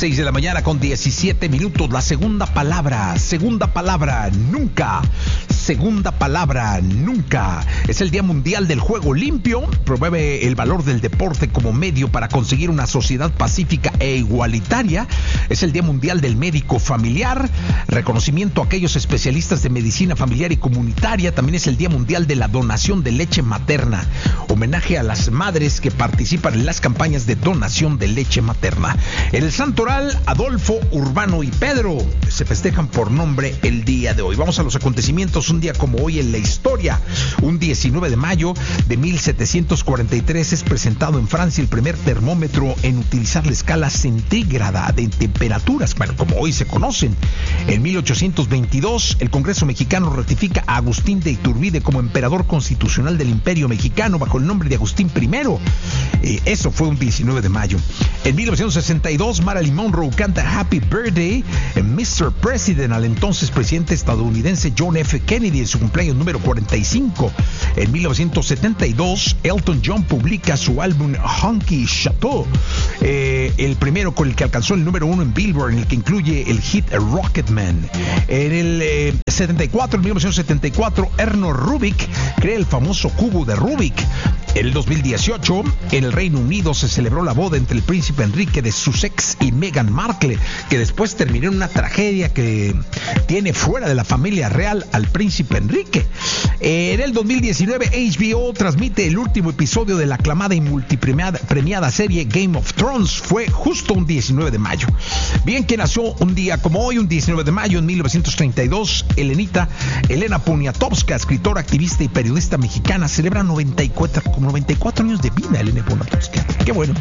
6 de la mañana con 17 minutos. La segunda palabra, nunca. Segunda palabra, nunca. Es el Día Mundial del Juego Limpio. Promueve el valor del deporte como medio para conseguir una sociedad pacífica e igualitaria. Es el Día Mundial del Médico Familiar. Reconocimiento a aquellos especialistas de medicina familiar y comunitaria. También es el Día Mundial de la Donación de Leche Materna. Homenaje a las madres que participan en las campañas de donación de leche materna. En el Santoral, Adolfo, Urbano y Pedro se festejan por nombre el día de hoy. Vamos a los acontecimientos. Un día como hoy en la historia, un 19 de mayo de 1743 es presentado en Francia el primer termómetro en utilizar la escala centígrada de temperaturas, bueno, como hoy se conocen. En 1822 el Congreso mexicano ratifica a Agustín de Iturbide como emperador constitucional del Imperio Mexicano bajo el nombre de Agustín I. Eso fue un 19 de mayo. En 1962 Marilyn Monroe canta Happy Birthday Mr. President al entonces presidente estadounidense John F. Kennedy en su cumpleaños número 45. En 1972 Elton John publica su álbum Honky Chateau, el primero con el que alcanzó el número 1 en Billboard, en el que incluye el hit Rocketman. En el 1974 Erno Rubik crea el famoso cubo de Rubik. En el 2018, en el Reino Unido se celebró la boda entre el príncipe Enrique de Sussex y Meghan Markle, que después terminó en una tragedia que tiene fuera de la familia real al príncipe Enrique. En el 2019, HBO transmite el último episodio de la aclamada y multipremiada serie Game of Thrones. Fue justo un 19 de mayo. Bien, que nació un día como hoy, un 19 de mayo en 1932, Elena Poniatowska, escritora, activista y periodista mexicana, celebra 94 años de vida. Elena Poniatowska, qué bueno.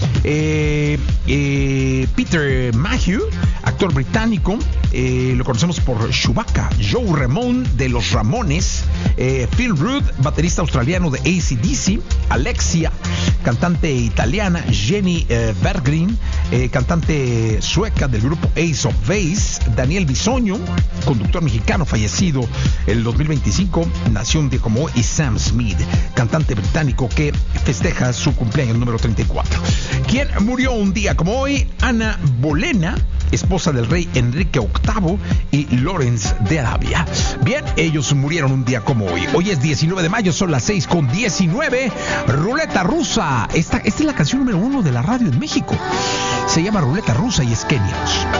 Peter Mayhew, actor británico, lo conocemos por Chewbacca. Joe Ramone de Los Ramones. Phil Rudd, baterista australiano de AC/DC. Alexia, cantante italiana. Jenny Berggren, cantante sueca del grupo Ace of Base. Daniel Bisoño, conductor mexicano fallecido el 2025, nació un día como hoy. Y Sam Smith, cantante británico que festeja su cumpleaños número 34. ¿Quién murió un día como hoy? Ana Bolena, esposa del rey Enrique VIII y Lawrence de Arabia. Bien, ellos murieron un día como hoy. Hoy es 19 de mayo, son las 6:19. Ruleta Rusa. Esta es la canción número 1 de la radio en México. Se llama Ruleta Rusa y es Kenios.